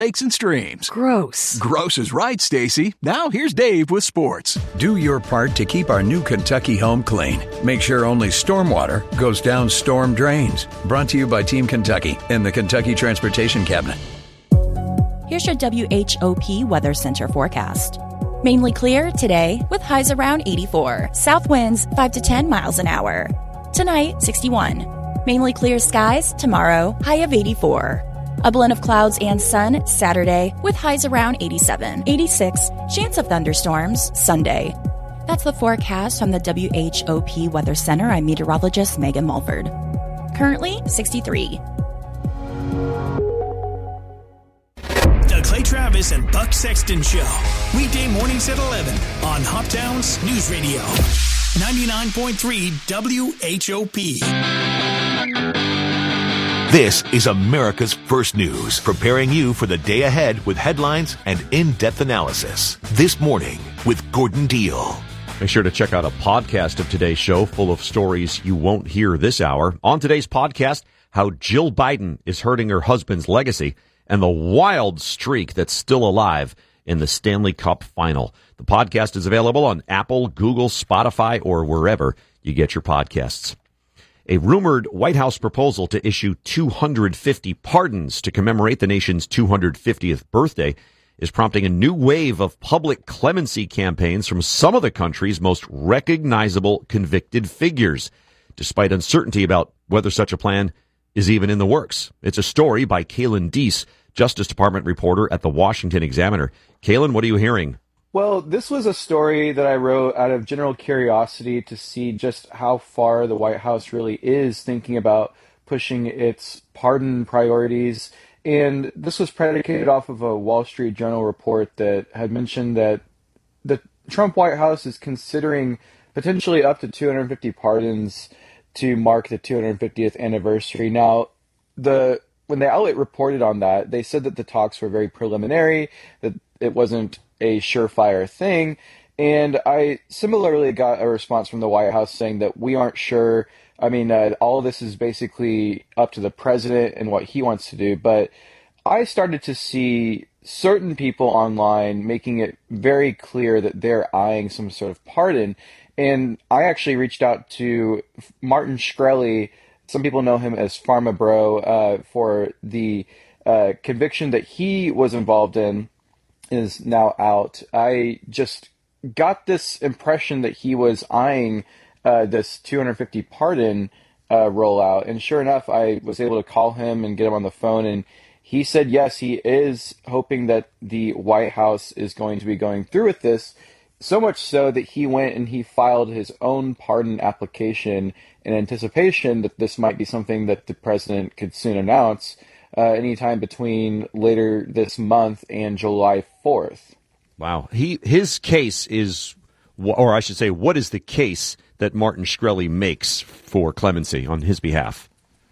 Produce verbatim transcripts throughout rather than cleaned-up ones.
lakes and streams. Gross. Gross is right, Stacy. Now here's Dave with sports. Do your part to keep our new Kentucky home clean. Make sure only stormwater goes down storm drains. Brought to you by Team Kentucky and the Kentucky Transportation Cabinet. Here's your W H O P Weather Center forecast. Mainly clear today with highs around eighty-four. South winds five to ten miles an hour. Tonight, sixty-one. Mainly clear skies tomorrow, high of eighty-four. A blend of clouds and sun Saturday with highs around eighty-seven, eighty-six, chance of thunderstorms Sunday. That's the forecast from the W H O P Weather Center. I'm meteorologist Megan Mulford. Currently sixty-three. The Clay Travis and Buck Sexton Show. Weekday mornings at eleven on Hoptown's News Radio. ninety-nine point three W H O P. This is America's First News, preparing you for the day ahead with headlines and in-depth analysis. This morning with Gordon Deal. Make sure to check out a podcast of today's show full of stories you won't hear this hour. On today's podcast, how Jill Biden is hurting her husband's legacy and the wild streak that's still alive in the Stanley Cup final. The podcast is available on Apple, Google, Spotify, or wherever you get your podcasts. A rumored White House proposal to issue two hundred fifty pardons to commemorate the nation's two hundred fiftieth birthday is prompting a new wave of public clemency campaigns from some of the country's most recognizable convicted figures, despite uncertainty about whether such a plan is even in the works. It's a story by Kaylin Deese, Justice Department reporter at the Washington Examiner. Kaylin, what are you hearing? Well, this was a story that I wrote out of general curiosity to see just how far the White House really is thinking about pushing its pardon priorities. And this was predicated off of a Wall Street Journal report that had mentioned that the Trump White House is considering potentially up to two hundred fifty pardons to mark the two hundred fiftieth anniversary. Now, the when the outlet reported on that, they said that the talks were very preliminary, that it wasn't a surefire thing. And I similarly got a response from the White House saying that we aren't sure. I mean, uh, all of this is basically up to the president and what he wants to do. But I started to see certain people online making it very clear that they're eyeing some sort of pardon. And I actually reached out to Martin Shkreli. Some people know him as Pharma Bro, uh, for the uh, conviction that he was involved in is now out. I just got this impression that he was eyeing uh, this two hundred fifty pardon uh, rollout. And sure enough, I was able to call him and get him on the phone. And he said, yes, he is hoping that the White House is going to be going through with this. So much so that he went and he filed his own pardon application in anticipation that this might be something that the president could soon announce uh, anytime between later this month and July fourth. Wow. He his case is, or I should say, what is the case that Martin Shkreli makes for clemency on his behalf?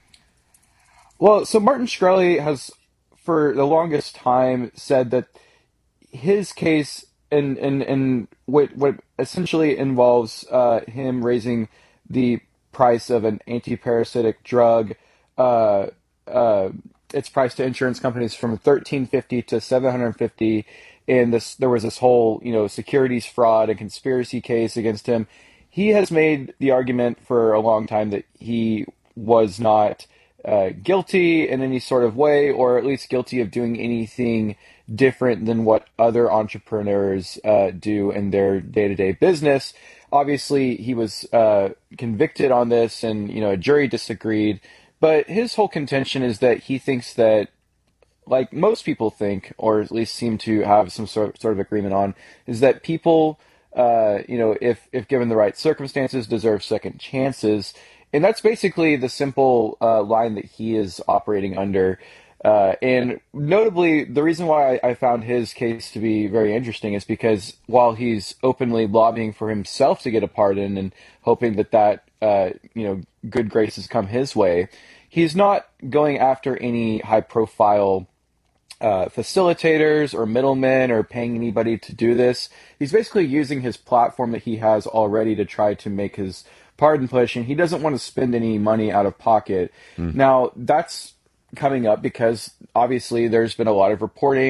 Well, so Martin Shkreli has, for the longest time, said that his case and and and what what essentially involves uh, him raising the price of an anti-parasitic drug, uh, uh, its price to insurance companies from thirteen fifty to seven hundred fifty. And this, there was this whole, you know, securities fraud and conspiracy case against him. He has made the argument for a long time that he was not uh, guilty in any sort of way, or at least guilty of doing anything different than what other entrepreneurs uh, do in their day-to-day business. Obviously, he was uh, convicted on this, and you know, a jury disagreed. But his whole contention is that he thinks that, like most people think, or at least seem to have some sort sort of agreement on, is that people, uh, you know, if if given the right circumstances, deserve second chances. And that's basically the simple uh, line that he is operating under. Uh, and notably, the reason why I, I found his case to be very interesting is because while he's openly lobbying for himself to get a pardon and hoping that that, uh, you know, good graces come his way, he's not going after any high-profile uh, facilitators or middlemen or paying anybody to do this. He's basically using his platform that he has already to try to make his pardon push, and he doesn't want to spend any money out of pocket. Mm. Now, that's coming up because obviously there's been a lot of reporting